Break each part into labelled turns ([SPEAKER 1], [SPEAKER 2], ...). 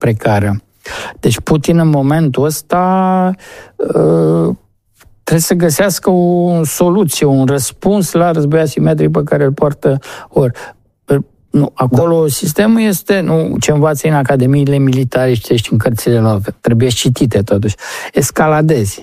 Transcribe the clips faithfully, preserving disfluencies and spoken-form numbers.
[SPEAKER 1] precară. Deci Putin în momentul ăsta uh, trebuie să găsească o soluție, un răspuns la războiul asimetric pe care îl poartă ori. Nu, acolo da. Sistemul este, nu, ce învață în academiile militare și citești în cărțile lor, trebuie citite totuși, escaladezi.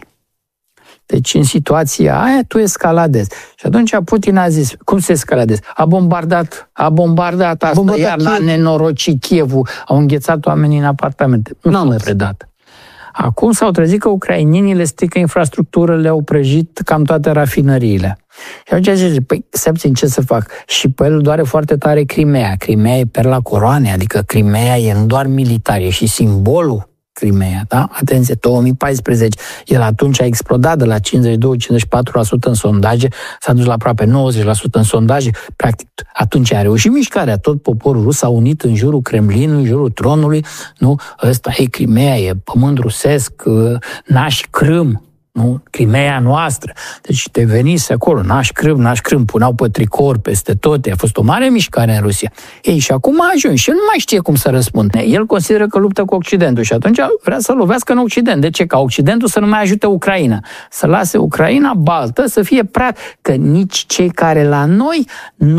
[SPEAKER 1] Deci în situația aia tu escaladezi. Și atunci Putin a zis, cum se escaladezi? A bombardat, a bombardat asta, bombardat iar l-a nenorocit Kievul, au înghețat oamenii în apartamente. Nu s-au predat. Acum s-au trezit că ucrainienii le strică infrastructură, le-au prăjit cam toate rafinăriile. Și atunci zice, păi, să puțin, ce să fac? Și pe el doare foarte tare Crimea. Crimea e perla coroanei, adică Crimea e nu doar militar, e și simbolul Crimea, da? Atenție, două mii paisprezece, el atunci a explodat de la cincizeci și doi - cincizeci și patru la sută în sondaje, s-a dus la aproape nouăzeci la sută în sondaje, practic atunci a reușit mișcarea, tot poporul rus s-a unit în jurul Kremlinului, în jurul tronului, nu? Ăsta e Crimea, e pământ rusesc, nași Crâm, nu? Crimea noastră. Deci te venise acolo, naș Crâm, naș Crâm, puneau pe tricouri peste tot, a fost o mare mișcare în Rusia. Ei, și acum a ajuns și el nu mai știe cum să răspundă. El consideră că luptă cu Occidentul și atunci vrea să lovească în Occident. De ce? Ca Occidentul să nu mai ajute Ucraina. Să lase Ucraina baltă, să fie prea... Că nici cei care la noi nu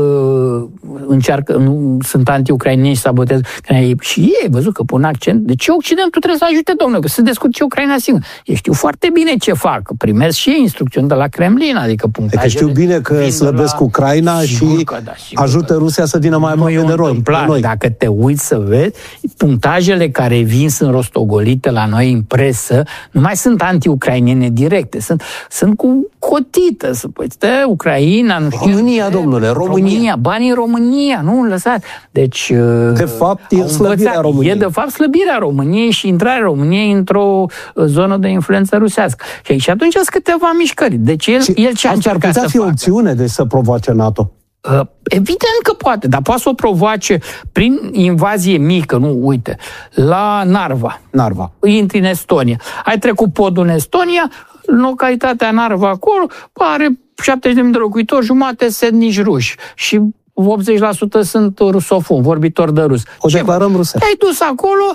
[SPEAKER 1] uh, încearcă, nu sunt anti-ucraineni și sabotează. Și ei văzut că pun accent. De ce Occidentul trebuie să ajute, domnule? Că să descurce Ucraina singur. Ei știu foarte bine ce fac. Primesc și ei instrucțiuni de la Kremlin, adică punctajele...
[SPEAKER 2] Că știu bine că slăbesc la... Ucraina și da, ajută Rusia să vină mai mult de rol.
[SPEAKER 1] Noi. Dacă te uiți să vezi, punctajele care vin sunt rostogolite la noi în presă, nu mai sunt anti-ucrainene directe, sunt, sunt cu cotită. Păi, stă Ucraina, nu știu...
[SPEAKER 2] România, domnule, România.
[SPEAKER 1] România. Banii în România, nu lăsați. Deci...
[SPEAKER 2] De fapt, e slăbirea României.
[SPEAKER 1] E de fapt slăbirea României și intrarea României într-o zonă de influență rusească. Și atunci sunt câteva mișcări. Deci el, el ce a încercat să facă?
[SPEAKER 2] Ar putea fi o opțiune de să provoace NATO?
[SPEAKER 1] Uh, evident că poate, dar poate să o provoace prin invazie mică, nu, uite, la Narva.
[SPEAKER 2] Narva.
[SPEAKER 1] Intri în Estonia. Ai trecut podul în Estonia, localitatea Narva acolo are șaptezeci de mii de locuitori, jumate sunt nici ruși. Și optzeci la sută sunt rusofoni, vorbitori de rus.
[SPEAKER 2] O declarăm rusă.
[SPEAKER 1] Ai dus acolo,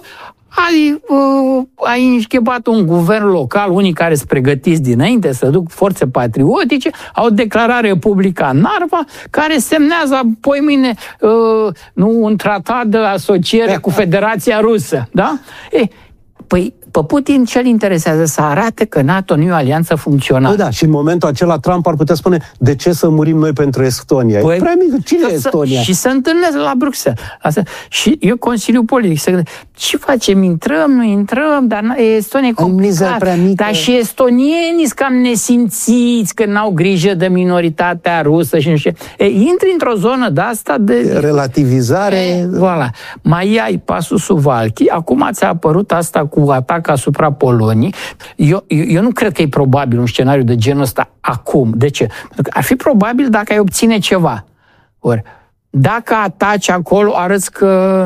[SPEAKER 1] ai, uh, ai închebat un guvern local, unii care sunt pregătiți dinainte să duc forțe patriotice, au declarat Republica Narva, care semnează apoi mâine uh, nu, un tratat de asociere cu Federația Rusă. Da? E, păi, pe Putin ce-l interesează? Să arate că NATO nu e o alianță funcțională.
[SPEAKER 2] Păi da, și în momentul acela Trump ar putea spune, de ce să murim noi pentru Estonia?
[SPEAKER 1] Păi,
[SPEAKER 2] e prea mică. Cine e Estonia?
[SPEAKER 1] Și se întâlnesc la Bruxelles. Asta. Și eu Consiliul Politic. Să... Ce facem? Intrăm, nu intrăm? Dar Estonia e complicat. Dar și estonienii sunt cam nesimțiți, că n-au grijă de minoritatea rusă și nu știu. E, intri într-o zonă de asta de...
[SPEAKER 2] relativizare.
[SPEAKER 1] E, voilà. Mai ai pasul Suwałki. Acum ți-a apărut asta cu atac asupra Poloniei. Eu, eu, eu nu cred că e probabil un scenariu de genul ăsta acum. De ce? Pentru că ar fi probabil dacă ai obține ceva. Ori, dacă ataci acolo, arăți că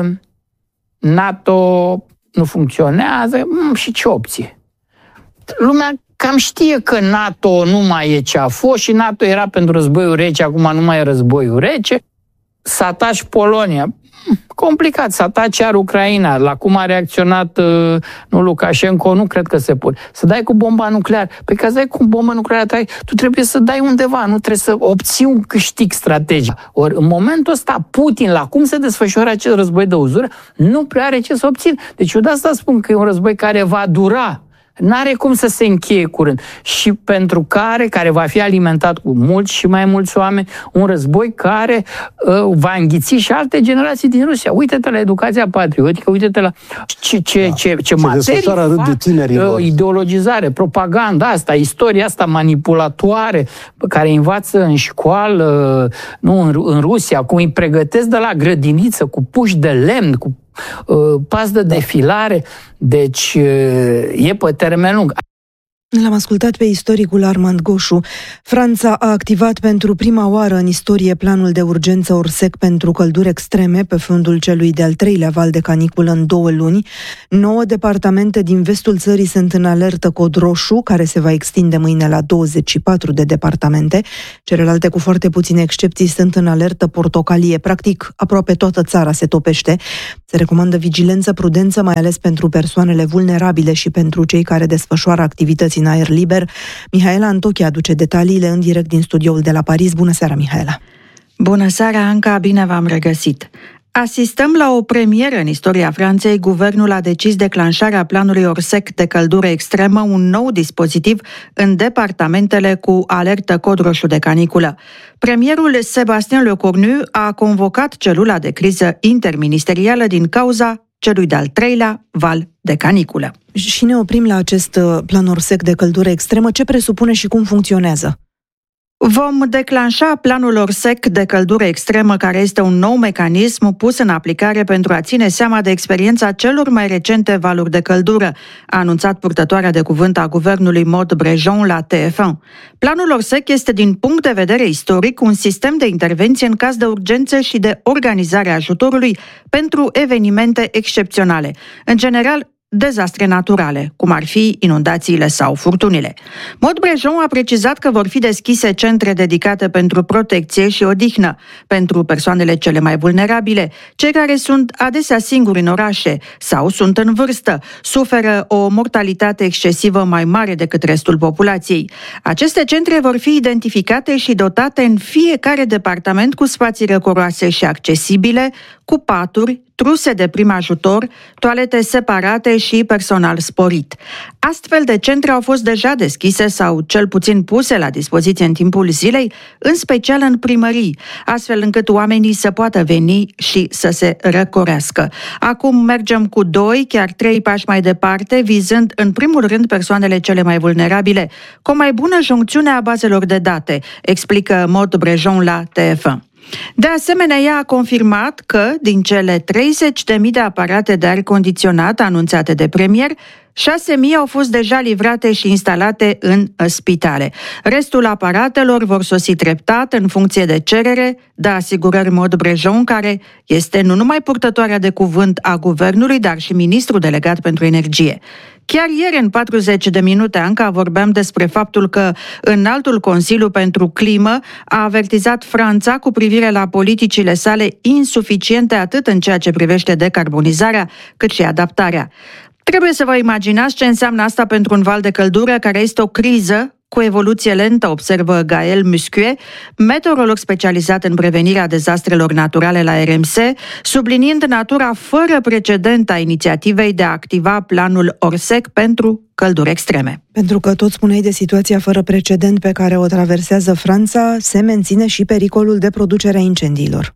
[SPEAKER 1] NATO nu funcționează, și ce opție? Lumea cam știe că NATO nu mai e ce a fost și NATO era pentru războiul rece, acum nu mai e războiul rece. Să ataci Polonia, complicat, să ataci iar Ucraina, la cum a reacționat uh, nu, Lukashenko, nu cred că se pune. Să dai cu bomba nucleară. Păi ca să dai cu bomba nucleară, tu trebuie să dai undeva, nu trebuie să obții un câștig strategic. Ori în momentul ăsta Putin, la cum se desfășoară acest război de uzură, nu prea are ce să obțin. Deci eu de asta spun că e un război care va dura. N-are cum să se încheie curând. Și pentru care, care va fi alimentat cu mulți și mai mulți oameni, un război care uh, va înghiți și alte generații din Rusia. Uite-te la educația patriotică, uite-te la ce, ce,
[SPEAKER 2] da.
[SPEAKER 1] ce, ce materii fac, uh, ideologizare, propaganda asta, istoria asta manipulatoare pe care învață în școală, nu, în, în Rusia, cum îi pregătesc de la grădiniță cu puși de lemn, cu pas de defilare, deci e pe termen lung.
[SPEAKER 3] L-am ascultat pe istoricul Armand Goșu. Franța a activat pentru prima oară în istorie planul de urgență Orsec pentru călduri extreme pe fundul celui de-al treilea val de caniculă în două luni. Nouă departamente din vestul țării sunt în alertă cod roșu, care se va extinde mâine la douăzeci și patru de departamente. Celelalte, cu foarte puține excepții, sunt în alertă portocalie. Practic, aproape toată țara se topește. Se recomandă vigilență, prudență, mai ales pentru persoanele vulnerabile și pentru cei care desfășoară activități în aer liber. Mihaela Antochia aduce detaliile în direct din studioul de la Paris. Bună seara, Mihaela!
[SPEAKER 4] Bună seara, Anca, bine v-am regăsit! Asistăm la o premieră în istoria Franței. Guvernul a decis declanșarea planului Orsec de căldură extremă, un nou dispozitiv în departamentele cu alertă cod roșu de caniculă. Premierul Sébastien Lecornu a convocat celula de criză interministerială din cauza celui de-al treilea val de caniculă.
[SPEAKER 3] Și ne oprim la acest plan Orsec de căldură extremă. Ce presupune și cum funcționează?
[SPEAKER 4] Vom declanșa planul Orsec de căldură extremă, care este un nou mecanism pus în aplicare pentru a ține seama de experiența celor mai recente valuri de căldură, a anunțat purtătoarea de cuvânt a guvernului Maud Brejon la T F unu. Planul Orsec este, din punct de vedere istoric, un sistem de intervenție în caz de urgență și de organizare a ajutorului pentru evenimente excepționale. În general, dezastre naturale, cum ar fi inundațiile sau furtunile. Maud Brejon a precizat că vor fi deschise centre dedicate pentru protecție și odihnă, pentru persoanele cele mai vulnerabile, cei care sunt adesea singuri în orașe sau sunt în vârstă, suferă o mortalitate excesivă mai mare decât restul populației. Aceste centre vor fi identificate și dotate în fiecare departament cu spații răcoroase și accesibile, cu paturi, truse de prim ajutor, toalete separate și personal sporit. Astfel de centre au fost deja deschise sau cel puțin puse la dispoziție în timpul zilei, în special în primării, astfel încât oamenii să poată veni și să se răcorească. Acum mergem cu doi, chiar trei pași mai departe, vizând în primul rând persoanele cele mai vulnerabile, cu o mai bună juncțiune a bazelor de date, explică Maud Brejon la T F unu. De asemenea, ea a confirmat că, din cele treizeci de mii de aparate de aer condiționat anunțate de premier, șase mii au fost deja livrate și instalate în spitale. Restul aparatelor vor sosi treptat în funcție de cerere, dă asigurări Maud Brejon, care este nu numai purtătoarea de cuvânt a guvernului, dar și ministrul delegat pentru energie. Chiar ieri, în patruzeci de minute, Anca, vorbeam despre faptul că Înaltul Consiliu pentru Climă a avertizat Franța cu privire la politicile sale insuficiente atât în ceea ce privește decarbonizarea, cât și adaptarea. Trebuie să vă imaginați ce înseamnă asta pentru un val de căldură care este o criză cu evoluție lentă, observă Gaël Muscuet, meteorolog specializat în prevenirea dezastrelor naturale la R M C, subliniind natura fără precedent a inițiativei de a activa planul Orsec pentru călduri extreme.
[SPEAKER 3] Pentru că tot spuneai de situația fără precedent pe care o traversează Franța, se menține și pericolul de producere a incendiilor.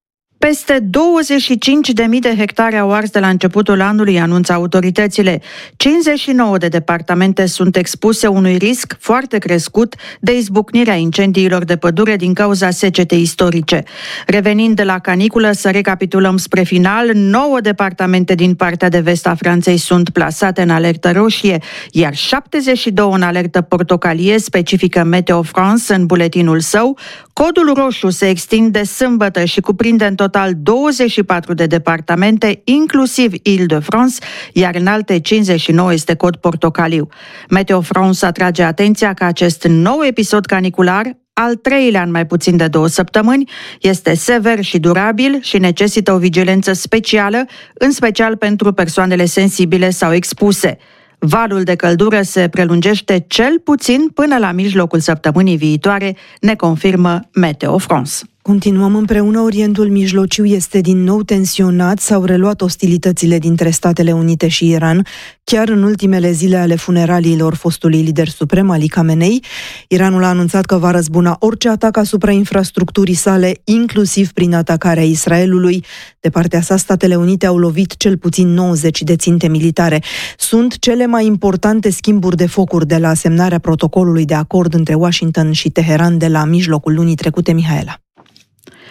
[SPEAKER 4] Peste douăzeci și cinci de mii de hectare au ars de la începutul anului, anunță autoritățile. cincizeci și nouă de departamente sunt expuse unui risc foarte crescut de izbucnirea incendiilor de pădure din cauza secetei istorice. Revenind de la caniculă, să recapitulăm spre final, nouă departamente din partea de vest a Franței sunt plasate în alertă roșie, iar șaptezeci și doi în alertă portocalie, specifică Meteo France în buletinul său. Codul roșu se extinde sâmbătă și cuprinde în total douăzeci și patru de departamente, inclusiv Île-de-France, iar în alte cincizeci și nouă este cod portocaliu. Meteo France atrage atenția că acest nou episod canicular, al treilea în mai puțin de două săptămâni, este sever și durabil și necesită o vigilență specială, în special pentru persoanele sensibile sau expuse. Valul de căldură se prelungește cel puțin până la mijlocul săptămânii viitoare, ne confirmă Meteo France.
[SPEAKER 3] Continuăm împreună. Orientul Mijlociu este din nou tensionat, s-au reluat ostilitățile dintre Statele Unite și Iran, chiar în ultimele zile ale funeraliilor fostului lider suprem Ali Khamenei. Iranul a anunțat că va răzbuna orice atac asupra infrastructurii sale, inclusiv prin atacarea Israelului. De partea sa, Statele Unite au lovit cel puțin nouăzeci de ținte militare. Sunt cele mai importante schimburi de focuri de la semnarea protocolului de acord între Washington și Teheran de la mijlocul lunii trecute, Mihaela.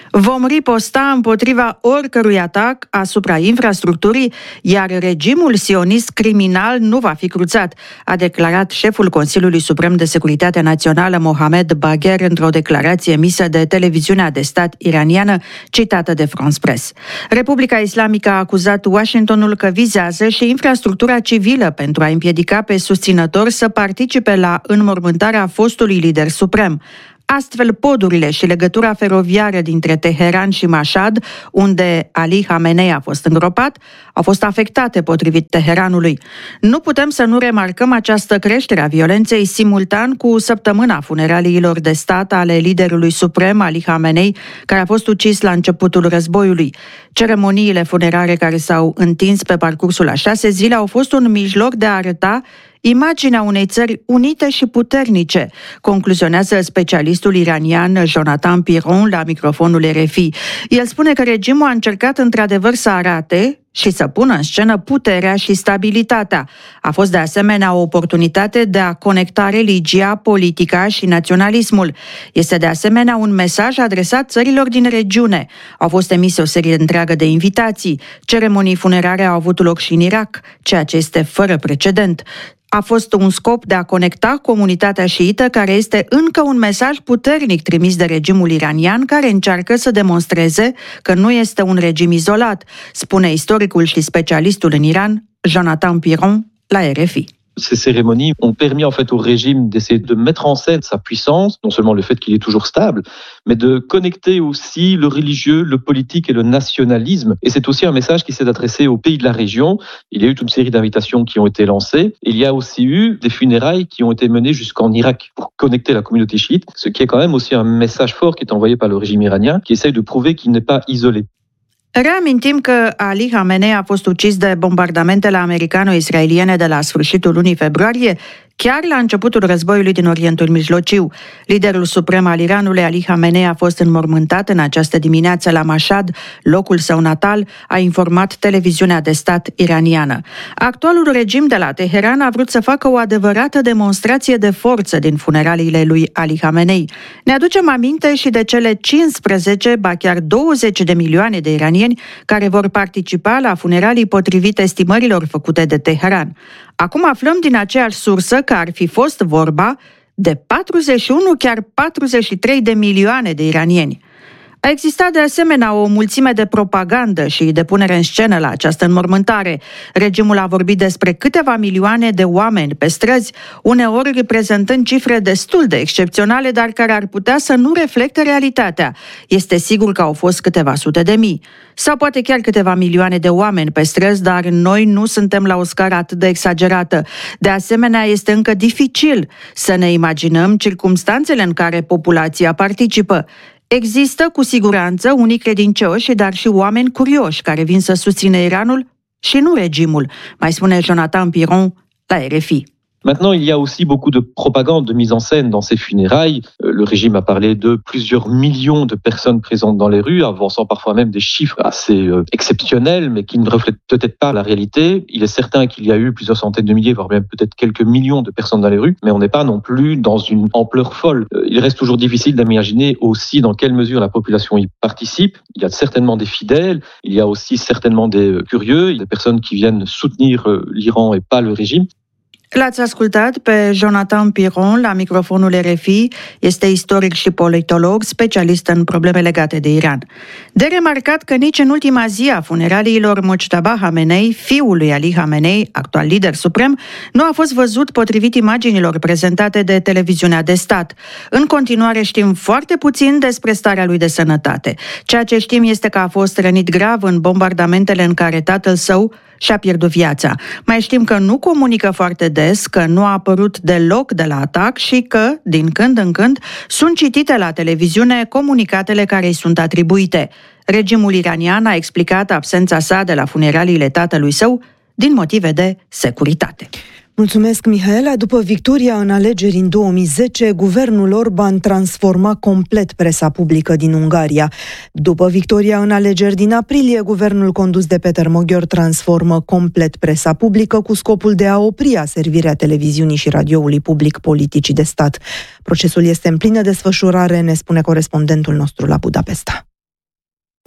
[SPEAKER 4] Vom riposta împotriva oricărui atac asupra infrastructurii, iar regimul sionist criminal nu va fi cruțat, a declarat șeful Consiliului Suprem de Securitate Națională Mohamed Bagher într-o declarație emisă de televiziunea de stat iraniană, citată de France Press. Republica Islamică a acuzat Washingtonul că vizează și infrastructura civilă pentru a împiedica pe susținători să participe la înmormântarea fostului lider suprem. Astfel, podurile și legătura feroviară dintre Teheran și Mashhad, unde Ali Khamenei a fost îngropat, au fost afectate potrivit Teheranului. Nu putem să nu remarcăm această creștere a violenței simultan cu săptămâna funeraliilor de stat ale liderului suprem Ali Khamenei, care a fost ucis la începutul războiului. Ceremoniile funerare care s-au întins pe parcursul a șase zile au fost un mijloc de a arăta imaginea unei țări unite și puternice, concluzionează specialistul iranian Jonathan Piron la microfonul R F I. El spune că regimul a încercat într-adevăr să arate și să pună în scenă puterea și stabilitatea. A fost de asemenea o oportunitate de a conecta religia, politica și naționalismul. Este de asemenea un mesaj adresat țărilor din regiune. Au fost emise o serie întreagă de invitații. Ceremonii funerare au avut loc și în Irak, ceea ce este fără precedent. A fost un scop de a conecta comunitatea șiită, care este încă un mesaj puternic trimis de regimul iranian, care încearcă să demonstreze că nu este un regim izolat, spune istoricul și specialistul în Iran, Jonathan Piron, la R F I.
[SPEAKER 5] Ces cérémonies ont permis en fait au régime d'essayer de mettre en scène sa puissance, non seulement le fait qu'il est toujours stable, mais de connecter aussi le religieux, le politique et le nationalisme. Et c'est aussi un message qui s'est adressé aux pays de la région. Il y a eu toute une série d'invitations qui ont été lancées. Il y a aussi eu des funérailles qui ont été menées jusqu'en Irak pour connecter la communauté chiite, ce qui est quand même aussi un message fort qui est envoyé par le régime iranien, qui essaye de prouver qu'il n'est pas isolé.
[SPEAKER 4] Reamintim că Ali Khamenei a fost ucis de bombardamentele americano-israeliene de la sfârșitul lunii februarie, chiar la începutul războiului din Orientul Mijlociu. Liderul suprem al Iranului, Ali Khamenei, a fost înmormântat în această dimineață la Mashhad, locul său natal, a informat televiziunea de stat iraniană. Actualul regim de la Teheran a vrut să facă o adevărată demonstrație de forță din funeraliile lui Ali Khamenei. Ne aducem aminte și de cele cincisprezece, ba chiar douăzeci de milioane de iranieni care vor participa la funeralii potrivit estimărilor făcute de Teheran. Acum aflăm din aceeași sursă că ar fi fost vorba de patruzeci și unu, chiar patruzeci și trei de milioane de iranieni. A existat de asemenea o mulțime de propagandă și de punere în scenă la această înmormântare. Regimul a vorbit despre câteva milioane de oameni pe străzi, uneori reprezentând cifre destul de excepționale, dar care ar putea să nu reflecte realitatea. Este sigur că au fost câteva sute de mii. Sau poate chiar câteva milioane de oameni pe străzi, dar noi nu suntem la o scară atât de exagerată. De asemenea, este încă dificil să ne imaginăm circumstanțele în care populația participă. Există cu siguranță unii credincioși, dar și oameni curioși care vin să susțină Iranul și nu regimul, mai spune Jonathan Piron la R F I.
[SPEAKER 5] Maintenant, il y a aussi beaucoup de propagande, de mise en scène dans ces funérailles. Le régime a parlé de plusieurs millions de personnes présentes dans les rues, avançant parfois même des chiffres assez euh, exceptionnels, mais qui ne reflètent peut-être pas la réalité. Il est certain qu'il y a eu plusieurs centaines de milliers, voire même peut-être quelques millions de personnes dans les rues, mais on n'est pas non plus dans une ampleur folle. Il reste toujours difficile d'imaginer aussi dans quelle mesure la population y participe. Il y a certainement des fidèles, il y a aussi certainement des curieux, des personnes qui viennent soutenir l'Iran et pas le régime.
[SPEAKER 4] L-ați ascultat pe Jonathan Piron la microfonul R F I, este istoric și politolog, specialist în probleme legate de Iran. De remarcat că nici în ultima zi a funeraliilor Mojtaba Khamenei, fiul lui Ali Khamenei, actual lider suprem, nu a fost văzut potrivit imaginilor prezentate de televiziunea de stat. În continuare știm foarte puțin despre starea lui de sănătate. Ceea ce știm este că a fost rănit grav în bombardamentele în care tatăl său și-a pierdut viața. Mai știm că nu comunică foarte des, că nu a apărut deloc de la atac și că, din când în când, sunt citite la televiziune comunicatele care îi sunt atribuite. Regimul iranian a explicat absența sa de la funeraliile tatălui său din motive de securitate.
[SPEAKER 3] Mulțumesc, Mihaela. După victoria în alegeri în două mii zece, guvernul Orban transforma complet presa publică din Ungaria. După victoria în alegeri din aprilie, guvernul condus de Peter Moghior transformă complet presa publică cu scopul de a opri aservirea televiziunii și radioului public politicii de stat. Procesul este în plină desfășurare, ne spune corespondentul nostru la Budapesta.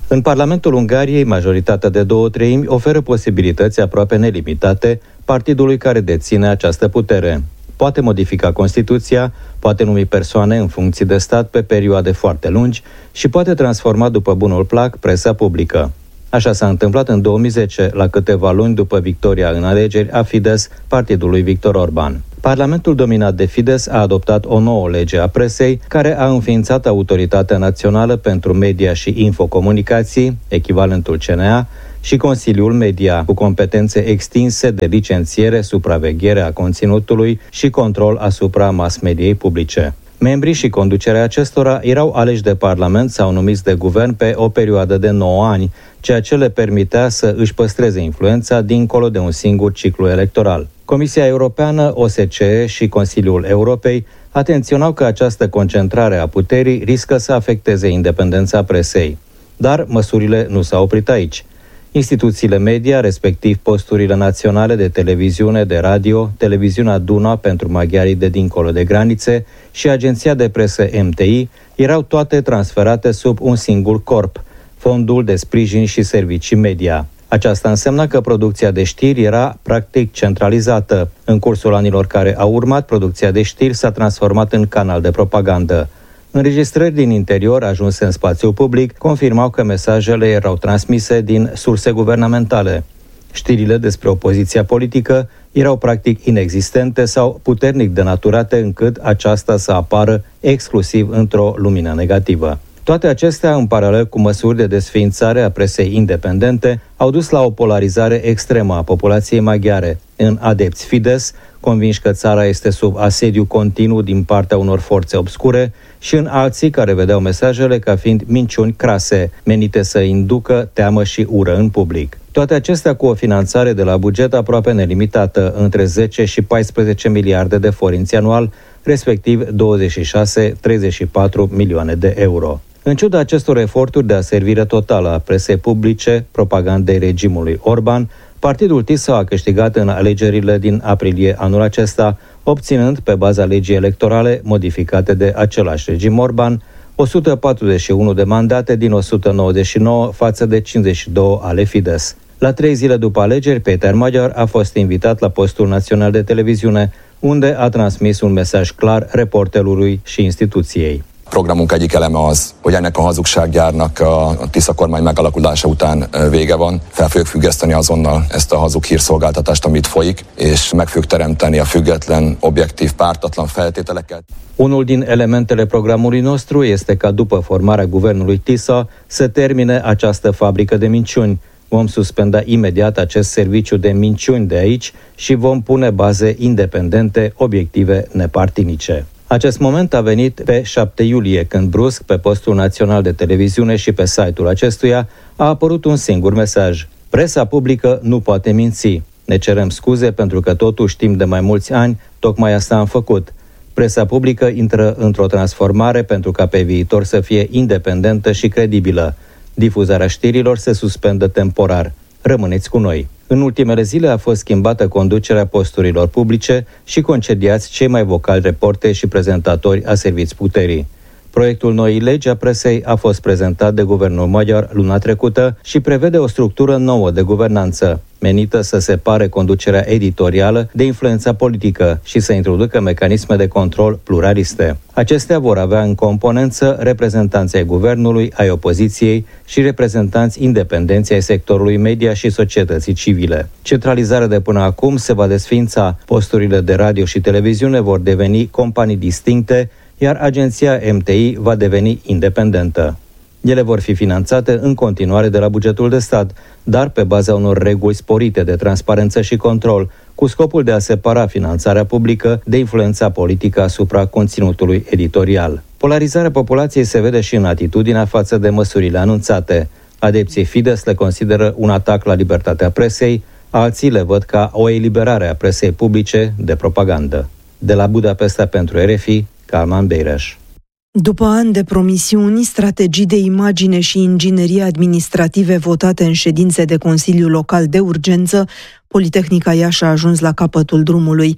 [SPEAKER 6] În Parlamentul Ungariei, majoritatea de două treimi oferă posibilități aproape nelimitate partidului care deține această putere. Poate modifica Constituția, poate numi persoane în funcții de stat pe perioade foarte lungi și poate transforma după bunul plac presa publică. Așa s-a întâmplat în două mii zece, la câteva luni după victoria în alegeri a Fidesz, partidului Viktor Orban. Parlamentul dominat de Fidesz a adoptat o nouă lege a presei, care a înființat Autoritatea Națională pentru Media și Infocomunicații, echivalentul C N A, și Consiliul Media, cu competențe extinse de licențiere, supraveghere a conținutului și control asupra mass-mediei publice. Membrii și conducerea acestora erau aleși de Parlament sau numiți de guvern pe o perioadă de nouă ani, ceea ce le permitea să își păstreze influența dincolo de un singur ciclu electoral. Comisia Europeană, O S C E și Consiliul Europei atenționau că această concentrare a puterii riscă să afecteze independența presei. Dar măsurile nu s-au oprit aici. Instituțiile media, respectiv posturile naționale de televiziune, de radio, televiziunea Duna pentru maghiarii de dincolo de granițe și agenția de presă M T I, erau toate transferate sub un singur corp, Fondul de Sprijin și Servicii Media. Aceasta însemna că producția de știri era practic centralizată. În cursul anilor care au urmat, producția de știri s-a transformat în canal de propagandă. Înregistrări din interior ajunse în spațiu public confirmau că mesajele erau transmise din surse guvernamentale. Știrile despre opoziția politică erau practic inexistente sau puternic denaturate încât aceasta să apară exclusiv într-o lumină negativă. Toate acestea, în paralel cu măsuri de desființare a presei independente, au dus la o polarizare extremă a populației maghiare, în adepți Fidesz, convinși că țara este sub asediu continuu din partea unor forțe obscure, și în alții care vedeau mesajele ca fiind minciuni crase, menite să inducă teamă și ură în public. Toate acestea cu o finanțare de la buget aproape nelimitată, între zece și paisprezece miliarde de forinți anual, respectiv douăzeci și șase - treizeci și patru milioane de euro. În ciuda acestor eforturi de aservire totală a presei publice, propagandei regimului Orban, partidul TISA a câștigat în alegerile din aprilie anul acesta, obținând, pe baza legii electorale modificate de același regim Orban, o sută patruzeci și unu de mandate din o sută nouăzeci și nouă față de cincizeci și doi ale Fidesz. La trei zile după alegeri, Péter Magyar a fost invitat la postul național de televiziune, unde a transmis un mesaj clar reporterului și instituției.
[SPEAKER 7] Programunk egyik eleme az, hogy ennek a hazugsággyárnak a TISZA kormány megalakulása után vége van. Fel fogjuk függeszteni azonnal ezt a hazug hírszolgáltatást, amit folyik, és meg fogjuk teremteni a független, objektív, pártatlan feltételeket.
[SPEAKER 6] Unul din elementele programului nostru este ca după formarea guvernului TISA să termine această fabrică de minciuni. Vom suspenda imediat acest serviciu de minciuni de aici și vom pune baze independente, obiective, nepartinice. Acest moment a venit pe șapte iulie, când brusc, pe postul național de televiziune și pe site-ul acestuia, a apărut un singur mesaj. Presa publică nu poate minți. Ne cerem scuze pentru că totuși timp de mai mulți ani, tocmai asta am făcut. Presa publică intră într-o transformare pentru ca pe viitor să fie independentă și credibilă. Difuzarea știrilor se suspendă temporar. Rămâneți cu noi. În ultimele zile a fost schimbată conducerea posturilor publice și concediați cei mai vocali reporteri și prezentatori aserviți puterii. Proiectul noii legi a presei a fost prezentat de guvernul maghiar luna trecută și prevede o structură nouă de guvernanță, menită să separe conducerea editorială de influența politică și să introducă mecanisme de control pluraliste. Acestea vor avea în componență reprezentanții ai guvernului, ai opoziției și reprezentanți independenți ai sectorului media și societății civile. Centralizarea de până acum se va desființa, posturile de radio și televiziune vor deveni companii distincte, iar agenția M T I va deveni independentă. Ele vor fi finanțate în continuare de la bugetul de stat, dar pe baza unor reguli sporite de transparență și control, cu scopul de a separa finanțarea publică de influența politică asupra conținutului editorial. Polarizarea populației se vede și în atitudinea față de măsurile anunțate. Adepții Fidesz le consideră un atac la libertatea presei, alții le văd ca o eliberare a presei publice de propagandă. De la Budapesta pentru R F I, Calman Beireș.
[SPEAKER 3] După ani de promisiuni, strategii de imagine și inginerie administrative votate în ședințe de Consiliu Local de urgență, Politehnica Iași a ajuns la capătul drumului.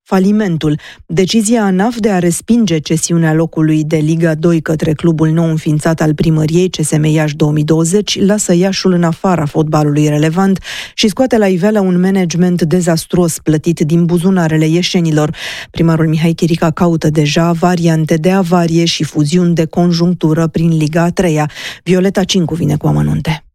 [SPEAKER 3] falimentul. Decizia ANAF de a respinge cesiunea locului de Liga doi către clubul nou înființat al primăriei C S M Iași două mii douăzeci lasă Iașul în afara fotbalului relevant și scoate la iveală un management dezastruos plătit din buzunarele ieșenilor. Primarul Mihai Chirica caută deja variante de avarie și fuziuni de conjunctură prin Liga a treia. Violeta Cincu vine cu amănunte.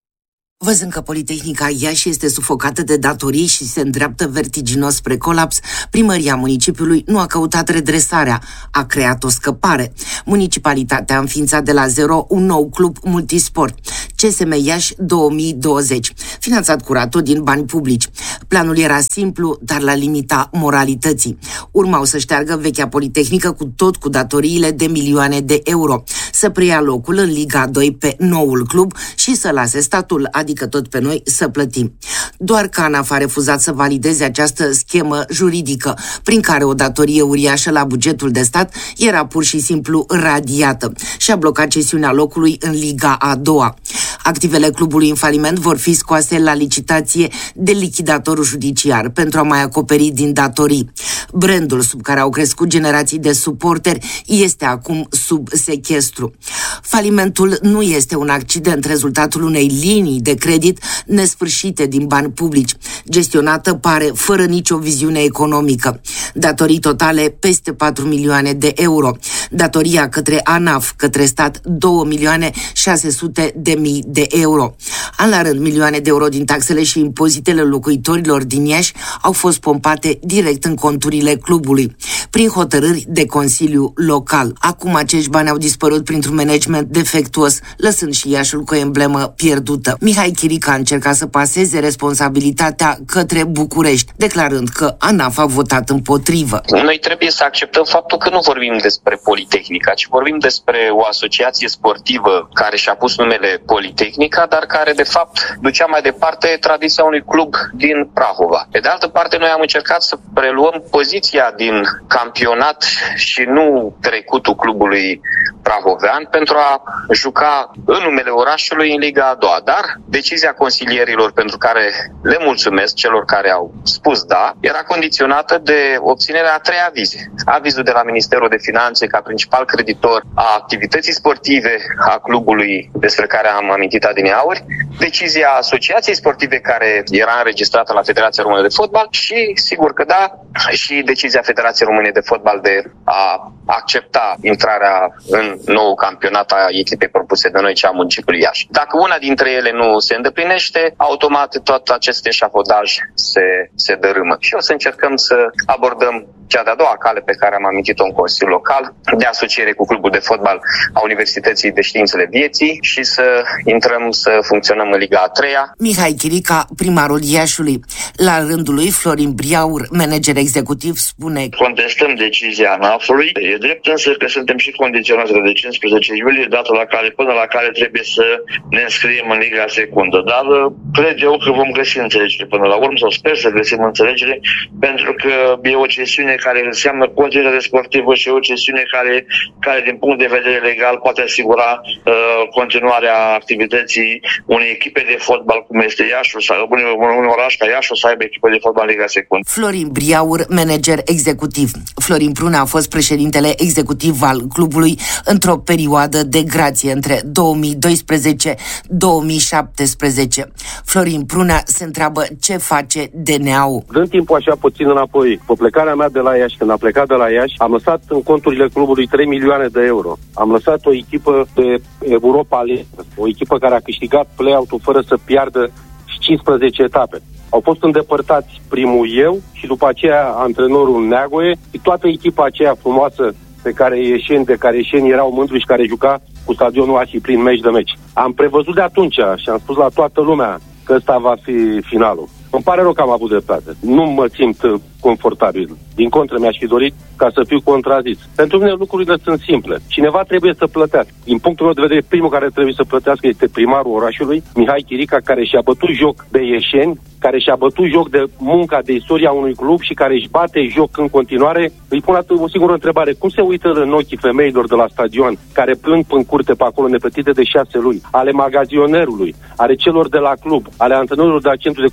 [SPEAKER 8] Văzând că Politehnica Iași este sufocată de datorii și se îndreaptă vertiginos spre colaps, primăria municipiului nu a căutat redresarea, a creat o scăpare. Municipalitatea a înființat de la zero un nou club multisport, C S M Iași două mii douăzeci, finanțat curat din bani publici. Planul era simplu, dar la limita moralității. Urmau să șteargă vechea Politehnică cu tot cu datoriile de milioane de euro, să preia locul în Liga doi pe noul club și să lase statul, adică tot pe noi, să plătim. Doar că ANAF a refuzat să valideze această schemă juridică, prin care o datorie uriașă la bugetul de stat era pur și simplu radiată și a blocat cesiunea locului în Liga a doua. Activele clubului în faliment vor fi scoase la licitație de lichidatorul judiciar pentru a mai acoperi din datorii. Brandul sub care au crescut generații de suporteri este acum sub sechestru. Falimentul nu este un accident, rezultatul unei linii de credit nesfârșite din bani publici, gestionată pare fără nicio viziune economică. Datorii totale peste patru milioane de euro. Datoria către ANAF, către stat, două milioane șase sute de mii de euro. An la rând, milioane de euro din taxele și impozitele locuitorilor din Iași au fost pompate direct în conturile clubului, prin hotărâri de Consiliu Local. Acum acești bani au dispărut printr-un management defectuos, lăsând și Iașul cu o emblemă pierdută. Mihai Chirica a încercat să paseze responsabilitatea către București, declarând că ANAF a votat împotrivă.
[SPEAKER 9] Noi trebuie să acceptăm faptul că nu vorbim despre Politehnica, ci vorbim despre o asociație sportivă care și-a pus numele Politehnica, dar care de fapt ducea mai departe tradiția unui club din Prahova. Pe de altă parte, noi am încercat să preluăm poziția din campionat și nu trecutul clubului prahovean pentru a juca în numele orașului în Liga a doua. Dar decizia consilierilor, pentru care le mulțumesc celor care au spus da, era condiționată de obținerea a trei avize. Avizul de la Ministerul de Finanțe ca principal creditor a activității sportive a clubului despre care am amintit adineauri, decizia asociației sportive care era înregistrată la Federația Română de Fotbal și, sigur că da, și decizia Federației Române de Fotbal de a accepta intrarea în nou campionat a echipei propuse de noi, cea a municipiului Iași. Dacă una dintre ele nu se îndeplinește, automat tot acest eșafodaj se, se dărâmă. Și o să încercăm să abordăm cea de-a doua cale pe care am amintit-o în Consiliul Local, de asociere cu clubul de fotbal a Universității de Științele Vieții și să intrăm să funcționăm în Liga a treia.
[SPEAKER 8] Mihai Chirica, primarul Iașului. La rândul lui, Florin Briaur, manager executiv, spune:
[SPEAKER 10] contestăm decizia ANAF-ului. E drept însă că suntem și condiționați de cincisprezece iulie, data la care, până la care trebuie să ne înscriem în Liga secundă. Dar cred eu că vom găsi înțelegere până la urmă, sau sper să găsim înțelegere, pentru că e o cesiune care înseamnă continuare sportivă și o cesiune care, care din punct de vedere legal poate asigura uh, continuarea activității unei echipe de fotbal cum este Iașul, sau un, un oraș ca Iașul să aibă echipă de fotbal Liga secundă.
[SPEAKER 8] Florin Briaur, manager executiv. Florin Pruna a fost președintele executiv al clubului într-o perioadă de grație între două mii doisprezece - două mii șaptesprezece. Florin Pruna se întreabă ce face D N A-ul.
[SPEAKER 11] Dând timpul așa puțin înapoi, pe plecarea mea de la Iași, când am plecat de la Iași, am lăsat în conturile clubului trei milioane de euro. Am lăsat o echipă de Europa League, o echipă care a câștigat play-out-ul fără să piardă cincisprezece etape. Au fost îndepărtați primul eu și după aceea antrenorul Neagoe și toată echipa aceea frumoasă pe care ieșeni, de care ieșeni erau mândri și care juca cu stadionul Ași prin meci de meci. Am prevăzut de atunci și am spus la toată lumea că ăsta va fi finalul. Îmi pare rău că am avut dreptate. Nu mă simt confortabil. Din contră, mi-aș fi dorit ca să fiu contrazis. Pentru mine lucrurile sunt simple. Cineva trebuie să plătească. Din punctul meu de vedere, primul care trebuie să plătească este primarul orașului, Mihai Chirica, care și-a bătut joc de ieșeni, care și-a bătut joc de munca, de istoria unui club și care își bate joc în continuare. Îi pun o singură întrebare. Cum se uită în ochii femeilor de la stadion, care plâng în curte pe acolo neplătite de șase luni, ale magazionerului, ale celor de la club, ale antrenorilor de la centru de copii și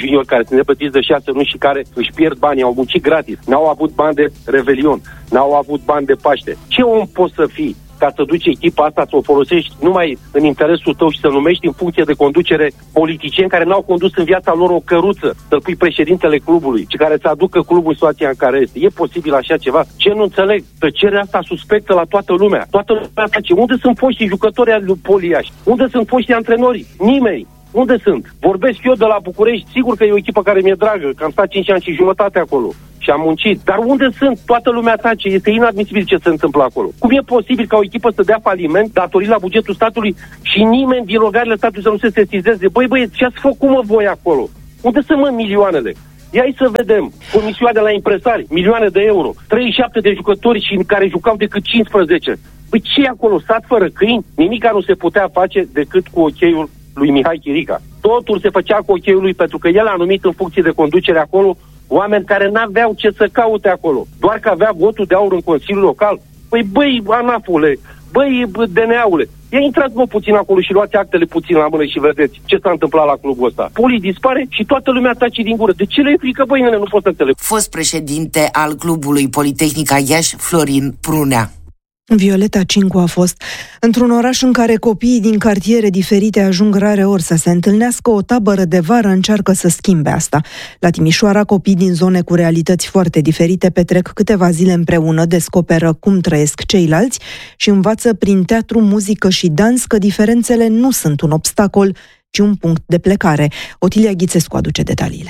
[SPEAKER 11] juniori care sunt neplătiți de șase luni și care își pierd banii, au muncit gratis, n-au avut bani de Revelion, n-au avut bani de Paște. Ce om poți să fii ca să duci echipa asta, să o folosești numai în interesul tău și să numești în funcție de conducere politicieni care n-au condus în viața lor o căruță, să-l pui președintele clubului și care să aducă clubul în situația în care este? E posibil așa ceva? Ce nu înțeleg? Tăcerea asta suspectă la toată lumea. Toată lumea face. Unde sunt foștii jucători al lui Poliaș? Unde sunt foștii antrenori? Nimeni. Unde sunt? Vorbesc eu de la București, sigur că e o echipă care mi-e dragă, că am stat cinci ani și jumătate acolo și am muncit. Dar unde sunt? Toată lumea tace. Este inadmisibil ce se întâmplă acolo. Cum e posibil ca o echipă să dea faliment datorii la bugetul statului și nimeni din rogările statului să nu se sesizeze? Băi, băi, ce ați făcut, mă, voi acolo? Unde sunt, mă, milioanele? Ia să vedem. Comisioane la impresari, milioane de euro, treizeci și șapte de jucători și în care jucau decât cincisprezece. Păi ce e acolo? Stat fără câini? Nimica nu se putea face decât cu ok-ul lui Mihai Chirica. Totul se făcea cu ok-ul lui pentru că el a numit în funcție de conducere acolo oameni care n-aveau ce să caute acolo. Doar că avea votul de aur în Consiliul Local. Păi băi, ANAF-ule, băi, D N A-ule, ia intrați mă puțin acolo și luați actele puțin la mână și vedeți ce s-a întâmplat la clubul ăsta. Poli dispare și toată lumea tace din gură. De ce le e frică, băi, nene, nu pot să înțeleg.
[SPEAKER 8] Fost președinte al clubului Politehnica Iași, Florin Prunea.
[SPEAKER 3] Violeta Cincu a fost. Într-un oraș în care copiii din cartiere diferite ajung rareori să se întâlnească, o tabără de vară încearcă să schimbe asta. La Timișoara, copii din zone cu realități foarte diferite petrec câteva zile împreună, descoperă cum trăiesc ceilalți și învață prin teatru, muzică și dans că diferențele nu sunt un obstacol, ci un punct de plecare. Otilia Ghițescu aduce detaliile.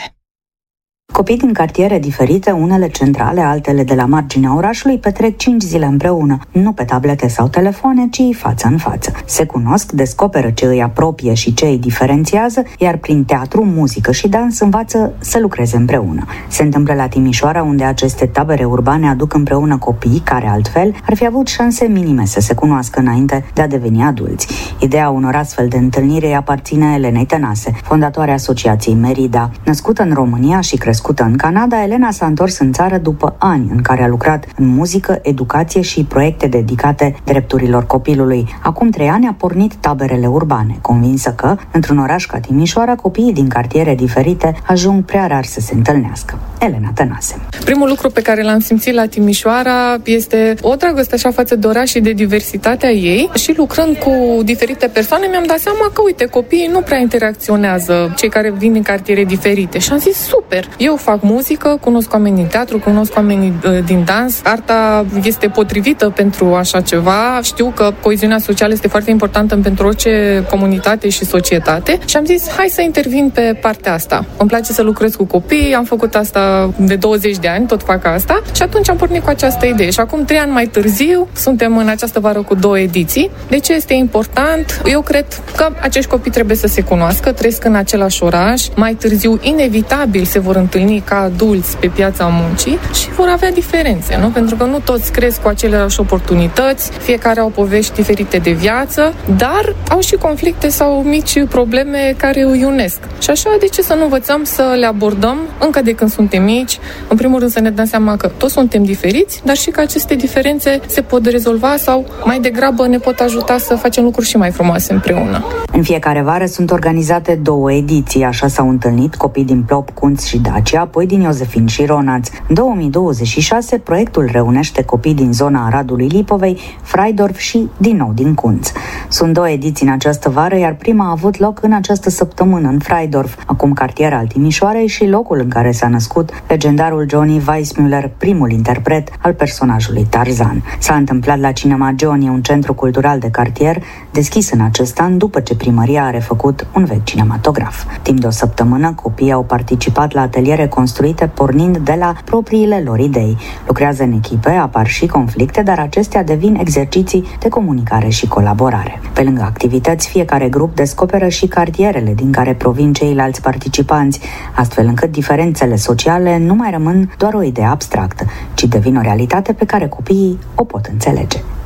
[SPEAKER 12] Copii din cartiere diferite, unele centrale, altele de la marginea orașului, petrec cinci zile împreună, nu pe tablete sau telefoane, ci față în față. Se cunosc, descoperă ce îi apropie și ce îi diferențiază, iar prin teatru, muzică și dans învață să lucreze împreună. Se întâmplă la Timișoara, unde aceste tabere urbane aduc împreună copii care, altfel, ar fi avut șanse minime să se cunoască înainte de a deveni adulți. Ideea unor astfel de întâlniri îi aparține Elenei Tănase, fondatoarea Asociației Merida. Născută în România și crescută în Canada, Elena s-a întors în țară după ani în care a lucrat în muzică, educație și proiecte dedicate drepturilor copilului. Acum trei ani a pornit taberele urbane, convinsă că, într-un oraș ca Timișoara, copiii din cartiere diferite ajung prea rar să se întâlnească. Elena Tănase.
[SPEAKER 13] Primul lucru pe care l-am simțit la Timișoara este o dragoste așa față de oraș și de diversitatea ei și lucrând cu diferite persoane mi-am dat seama că, uite, copiii nu prea interacționează, cei care vin din cartiere diferite și am zis, super, eu fac muzică, cunosc oameni din teatru, cunosc oameni din dans, arta este potrivită pentru așa ceva, știu că coeziunea socială este foarte importantă pentru orice comunitate și societate și am zis, hai să intervin pe partea asta. Îmi place să lucrez cu copii, am făcut asta de douăzeci de ani, tot fac asta și atunci am pornit cu această idee și acum trei ani mai târziu suntem în această vară cu două ediții. De ce este important? Eu cred că acești copii trebuie să se cunoască, trăiesc în același oraș, mai târziu inevitabil se vor întâlni ca adulți pe piața muncii și vor avea diferențe, nu? Pentru că nu toți cresc cu aceleași oportunități, fiecare au povești diferite de viață, dar au și conflicte sau mici probleme care îi unesc. Și așa, de ce să nu învățăm să le abordăm încă de când suntem mici? În primul rând să ne dăm seama că toți suntem diferiți, dar și că aceste diferențe se pot rezolva sau mai degrabă ne pot ajuta să facem lucruri și mai frumoase împreună.
[SPEAKER 12] În fiecare vară sunt organizate două ediții, așa s-au întâlnit copii din Plop, Cunț și Dacia, apoi din Iosefin și Ronaț. În două mii douăzeci și șase, proiectul reunește copii din zona Aradului Lipovei, Fraidorf și din nou din Cunț. Sunt două ediții în această vară, iar prima a avut loc în această săptămână în Fraidorf, acum cartier al Timișoarei și locul în care s-a născut legendarul Johnny Weissmuller, primul interpret al personajului Tarzan. S-a întâmplat la Cinema Johnny, un centru cultural de cartier deschis în acest an după ce primăria a refăcut un vechi cinematograf. Timp de o săptămână, copiii au participat la ateliere construite pornind de la propriile lor idei. Lucrează în echipe, apar și conflicte, dar acestea devin exerciții de comunicare și colaborare. Pe lângă activități, fiecare grup descoperă și cartierele din care provin ceilalți participanți, astfel încât diferențele sociale nu mai rămân doar o idee abstractă, ci devin o realitate pe care copiii o pot înțelege.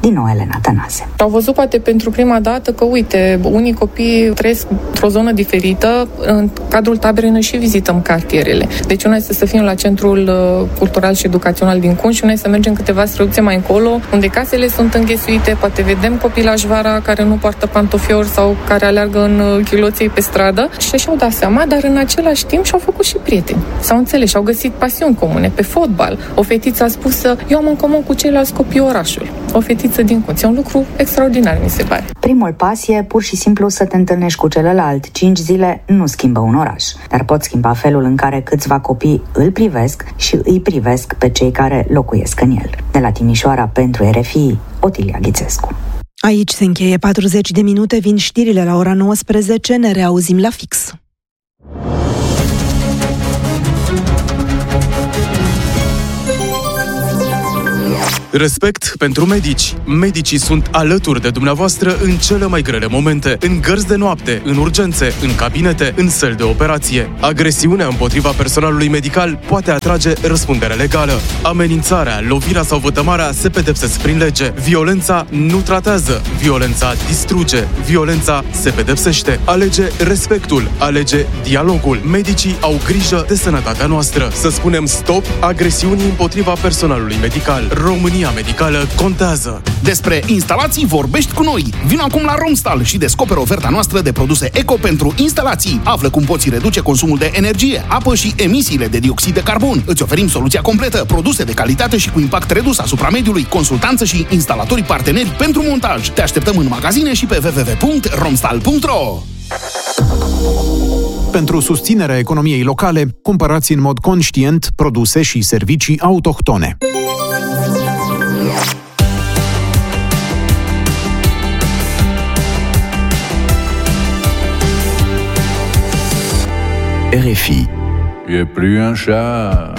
[SPEAKER 12] Din nou, Elena Tănase.
[SPEAKER 13] Au văzut poate pentru prima dată că, uite, unii copii trăiesc într-o zonă diferită, în cadrul taberei noi și vizităm cartierele. Deci una este să fim la Centrul Cultural și Educațional din Cluj și una este să mergem câteva străduțe mai încolo, unde casele sunt înghesuite, poate vedem copilași vara care nu poartă pantofiori sau care aleargă în chiloței pe stradă și și-au dat seama, dar în același timp și-au făcut și prieteni. S-au înțeles și au găsit pasiuni comune pe fotbal. O fetiță a spus, eu am în comun cu ceilalți copii orașul. O fetiță din Cunți. E un lucru extraordinar, mi se pare.
[SPEAKER 12] Primul pas e pur și simplu să te întâlnești cu celălalt. Cinci zile nu schimbă un oraș, dar pot schimba felul în care câțiva copii îl privesc și îi privesc pe cei care locuiesc în el. De la Timișoara pentru R F I, Otilia Ghițescu.
[SPEAKER 3] Aici se încheie patruzeci de minute, vin știrile la ora nouăsprezece, ne reauzim la fix.
[SPEAKER 14] Respect pentru medici. Medicii sunt alături de dumneavoastră în cele mai grele momente, în gărzi de noapte, în urgențe, în cabinete, în săli de operație. Agresiunea împotriva personalului medical poate atrage răspundere legală. Amenințarea, lovirea sau vătămarea se pedepsesc prin lege. Violența nu tratează, violența distruge, violența se pedepsește. Alege respectul, alege dialogul. Medicii au grijă de sănătatea noastră. Să spunem stop agresiunii împotriva personalului medical. România medicală contează.
[SPEAKER 15] Despre instalații vorbești cu noi. Vino acum la Romstal și descoperă oferta noastră de produse eco pentru instalații. Află cum poți reduce consumul de energie, apă și emisiile de dioxid de carbon. Îți oferim soluția completă, produse de calitate și cu impact redus asupra mediului, consultanță și instalatorii parteneri pentru montaj. Te așteptăm în magazine și pe w w w punct romstal punct r o.
[SPEAKER 16] Pentru susținerea economiei locale, cumpărați în mod conștient produse și servicii autohtone.
[SPEAKER 17] R F I. E plus un chat